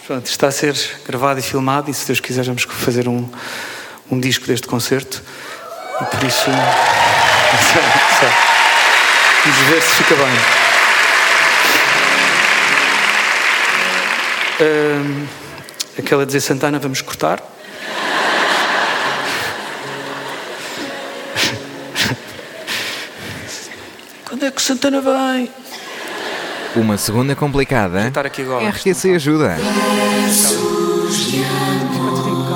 Pronto, está a ser gravado e filmado e se Deus quiser vamos fazer um disco deste concerto e por isso vamos ver se fica bem. Aquela dizer Santana vamos cortar. Quando é que Santana vem? Uma segunda complicada. Aqui agora. RQC ajuda.